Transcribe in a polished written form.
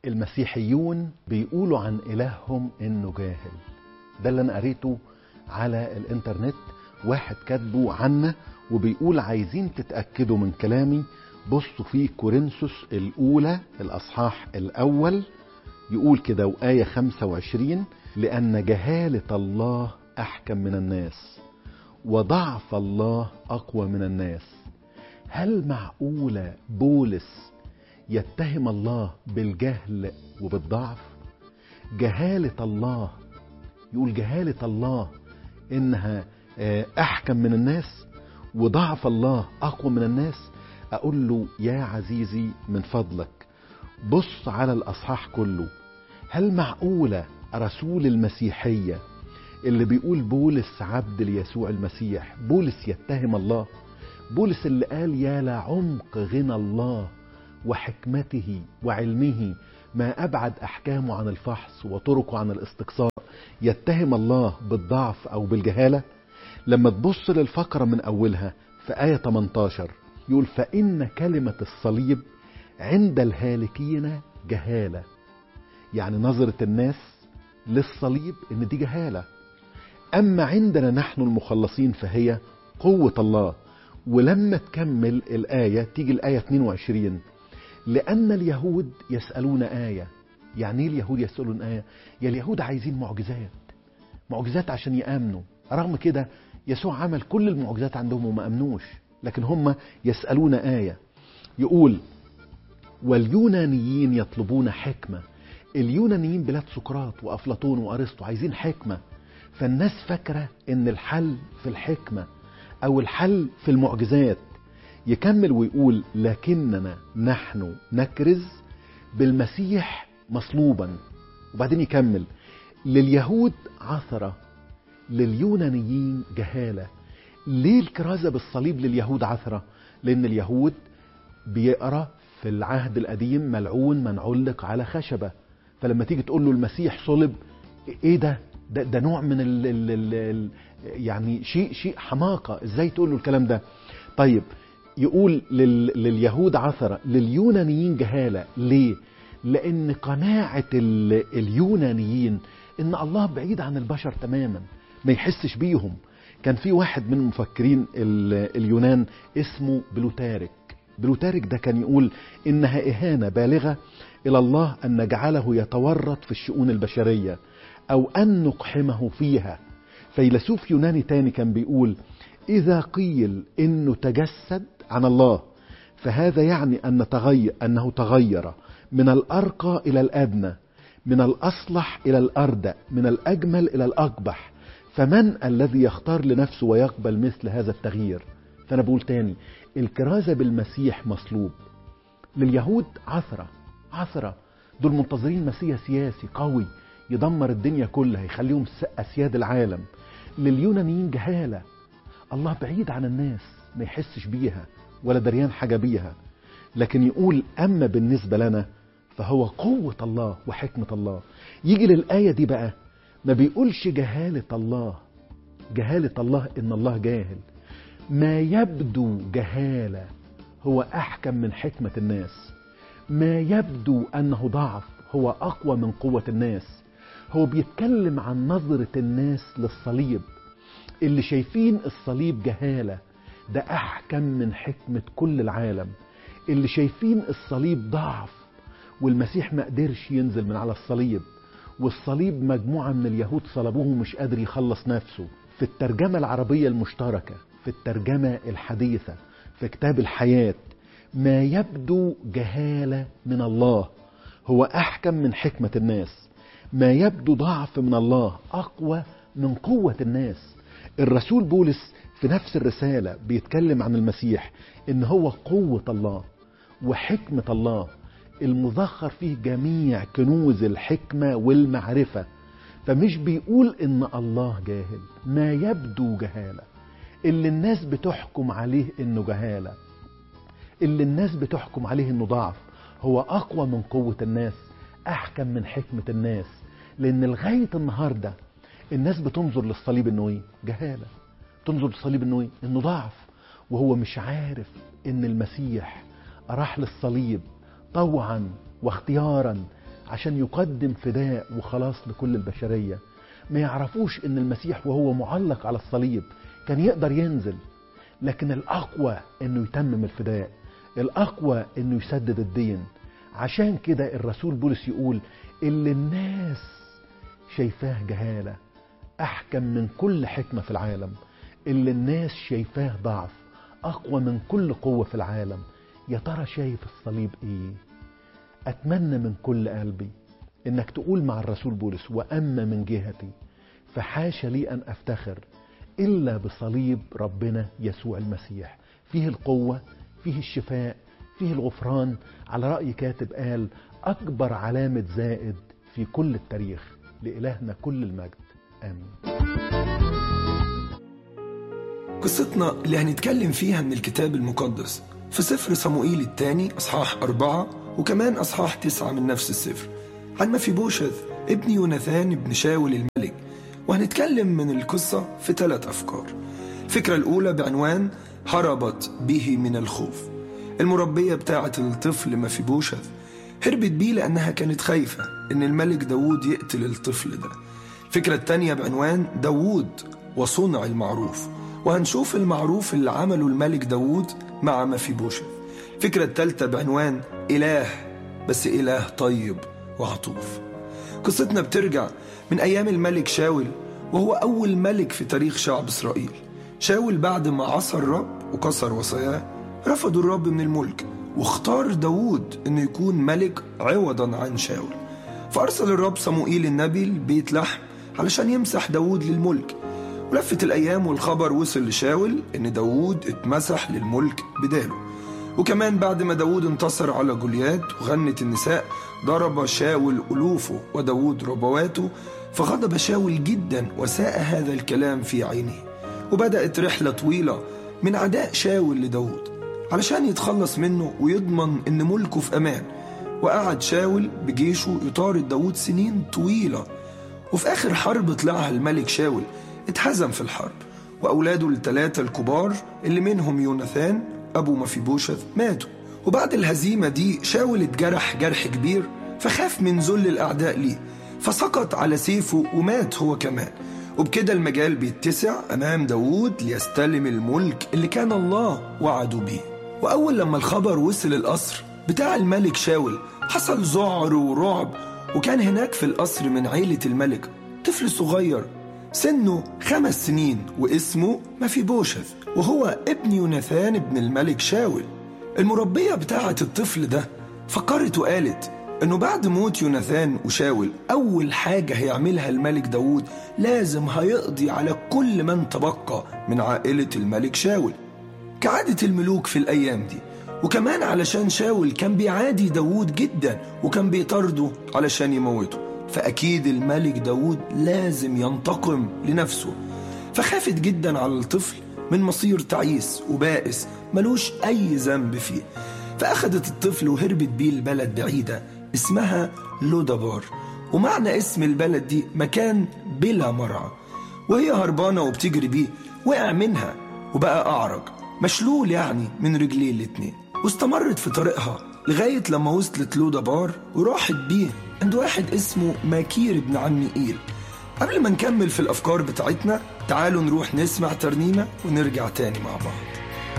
المسيحيون بيقولوا عن إلههم إنه جاهل. ده اللي أنا قريته على الإنترنت، واحد كاتبه عنا وبيقول عايزين تتأكدوا من كلامي بصوا في كورنثوس الأولى الأصحاح الأول يقول كده وآية 25: لأن جهالة الله أحكم من الناس وضعف الله أقوى من الناس. هل معقولة بولس يتهم الله بالجهل وبالضعف؟ جهالة الله، يقول جهالة الله إنها أحكم من الناس وضعف الله أقوى من الناس. أقول له يا عزيزي من فضلك بص على الأصحاح كله. هل معقولة رسول المسيحية اللي بيقول بولس عبد ليسوع المسيح، بولس يتهم الله؟ بولس اللي قال يا لعمق غنى الله وحكمته وعلمه، ما أبعد أحكامه عن الفحص وطرقه عن الاستقصاء، يتهم الله بالضعف أو بالجهالة؟ لما تبص للفقرة من أولها في آية 18 يقول فإن كلمة الصليب عند الهالكين جهالة. يعني نظرة الناس للصليب إن دي جهالة، أما عندنا نحن المخلصين فهي قوة الله. ولما تكمل الآية تيجي الآية 22 لأن اليهود يسألون آية. يعني ايه اليهود يسألون آية؟ يا اليهود عايزين معجزات عشان يآمنوا، رغم كده يسوع عمل كل المعجزات عندهم وما أمنوش، لكن هم يسألون آية. يقول واليونانيين يطلبون حكمة. اليونانيين بلاد سقراط وأفلاطون وأرسطو عايزين حكمة، فالناس فاكرة ان الحل في الحكمة او الحل في المعجزات. يكمل ويقول لكننا نحن نكرز بالمسيح مصلوبا. وبعدين يكمل لليهود عثرة لليونانيين جهالة. ليه الكرازة بالصليب لليهود عثرة؟ لأن اليهود بيقرأ في العهد القديم ملعون من علق على خشبة، فلما تيجي تقول له المسيح صلب، ايه ده نوع من يعني شيء حماقة، ازاي تقول له الكلام ده؟ طيب يقول لليهود عثرة لليونانيين جهالة. ليه؟ لأن قناعة اليونانيين إن الله بعيد عن البشر تماما، ما يحسش بيهم. كان في واحد من المفكرين اليونان اسمه بلوتارك ده كان يقول إنها إهانة بالغة إلى الله أن نجعله يتورط في الشؤون البشرية أو أن نقحمه فيها. فيلسوف يوناني تاني كان بيقول إذا قيل إنه تجسد عن الله فهذا يعني أنه تغير من الأرقى إلى الأدنى، من الأصلح إلى الأردأ، من الأجمل إلى الأقبح، فمن الذي يختار لنفسه ويقبل مثل هذا التغيير؟ فأنا بقول تاني الكرازة بالمسيح مصلوب لليهود عثرة، دول منتظرين مسيح سياسي قوي يدمر الدنيا كلها يخليهم أسياد العالم. لليونانيين جهالة، الله بعيد عن الناس ما يحسش بيها ولا دريان حاجة بيها. لكن يقول أما بالنسبة لنا فهو قوة الله وحكمة الله. يجي للآية دي بقى ما بيقولش جهالة الله إن الله جاهل. ما يبدو جهالة هو أحكم من حكمة الناس، ما يبدو أنه ضعف هو أقوى من قوة الناس. هو بيتكلم عن نظرة الناس للصليب، اللي شايفين الصليب جهالة ده أحكم من حكمة كل العالم. اللي شايفين الصليب ضعف والمسيح ما قدرش ينزل من على الصليب، والصليب مجموعة من اليهود صلبوه مش قادر يخلص نفسه. في الترجمة العربية المشتركة، في الترجمة الحديثة، في كتاب الحياة، ما يبدو جهالة من الله هو أحكم من حكمة الناس، ما يبدو ضعف من الله أقوى من قوة الناس. الرسول بولس في نفس الرسالة بيتكلم عن المسيح إن هو قوة الله وحكمة الله المذخر فيه جميع كنوز الحكمة والمعرفة. فمش بيقول إن الله جاهل، ما يبدو جهالة، اللي الناس بتحكم عليه إنه جهالة، اللي الناس بتحكم عليه إنه ضعف، هو أقوى من قوة الناس، أحكم من حكمة الناس. لأن لغاية النهاردة الناس بتنظر للصليب إنه إيه؟ جهالة. تنظر للصليب إنه إيه؟ إنه ضعف، وهو مش عارف إن المسيح راح للصليب طوعا واختيارا عشان يقدم فداء وخلاص لكل البشرية. ما يعرفوش ان المسيح وهو معلق على الصليب كان يقدر ينزل، لكن الأقوى انه يتمم الفداء، الأقوى انه يسدد الدين. عشان كده الرسول بولس يقول اللي الناس شايفاه جهالة أحكم من كل حكمة في العالم، اللي الناس شايفاه ضعف أقوى من كل قوة في العالم. يا ترى شايف الصليب إيه؟ أتمنى من كل قلبي إنك تقول مع الرسول بولس وأما من جهتي فحاش لي أن أفتخر إلا بصليب ربنا يسوع المسيح، فيه القوة، فيه الشفاء، فيه الغفران. على رأي كاتب قال أكبر علامة زائد في كل التاريخ. لإلهنا كل المجد، آمين. قصتنا اللي هنتكلم فيها من الكتاب المقدس في سفر صموئيل الثاني أصحاح 4 وكمان أصحاح 9 من نفس السفر، عن مفيبوشث ابن يوناثان ابن شاول الملك. وهنتكلم من القصة في 3 أفكار. الفكرة الأولى بعنوان هربت به من الخوف. المربية بتاعة الطفل مفيبوشث هربت بيه لأنها كانت خايفة إن الملك داود يقتل الطفل ده. الفكرة التانية بعنوان داود وصنع المعروف، وهنشوف المعروف اللي عمله الملك داود مع مفيبوشث. الفكرة التالتة بعنوان إله، بس إله طيب وعطوف. قصتنا بترجع من أيام الملك شاول، وهو أول ملك في تاريخ شعب إسرائيل. شاول بعد ما عصى الرب وكسر وصاياه رفضوا الرب من الملك، واختار داود إنه يكون ملك عوضا عن شاول. فأرسل الرب صموئيل النبي لبيت لحم علشان يمسح داود للملك. ولفت الأيام والخبر وصل لشاول إن داود اتمسح للملك بداله. وكمان بعد ما داود انتصر على جوليات وغنت النساء ضرب شاول ألوفه وداود ربواته، فغضب شاول جدا وساء هذا الكلام في عينه. وبدأت رحلة طويلة من عداء شاول لداود علشان يتخلص منه ويضمن إن ملكه في أمان. وقعد شاول بجيشه يطارد داود سنين طويلة، وفي آخر حرب طلعها الملك شاول اتهزم في الحرب، وأولاده ال3 الكبار اللي منهم يوناثان أبو مفيبوشث ماتوا. وبعد الهزيمة دي شاول اتجرح جرح كبير، فخاف من ذل الأعداء ليه، فسقط على سيفه ومات هو كمان. وبكده المجال بيتسع أمام داود ليستلم الملك اللي كان الله وعده بيه. وأول لما الخبر وصل القصر بتاع الملك شاول حصل ذعر ورعب. وكان هناك في القصر من عيلة الملك طفل صغير سنه 5 سنين واسمه مفيبوشث، وهو ابن يوناثان ابن الملك شاول. المربية بتاعة الطفل ده فكرت وقالت انه بعد موت يوناثان وشاول اول حاجة هيعملها الملك داود لازم هيقضي على كل من تبقى من عائلة الملك شاول كعادة الملوك في الايام دي. وكمان علشان شاول كان بيعادي داود جدا وكان بيطارده علشان يموته، فأكيد الملك داود لازم ينتقم لنفسه. فخافت جدا على الطفل من مصير تعيس وبائس ملوش أي ذنب فيه. فأخدت الطفل وهربت بيه البلد بعيدة اسمها لودبار، ومعنى اسم البلد دي مكان بلا مرعى. وهي هربانة وبتجري بيه وقع منها وبقى أعرج مشلول يعني من رجليه الاتنين. واستمرت في طريقها لغاية لما وصلت لودبار وراحت بيه عند واحد اسمه ماكير ابن عميئيل. قبل ما نكمل في الأفكار بتاعتنا تعالوا نروح نسمع ترنيمة ونرجع تاني مع بعض.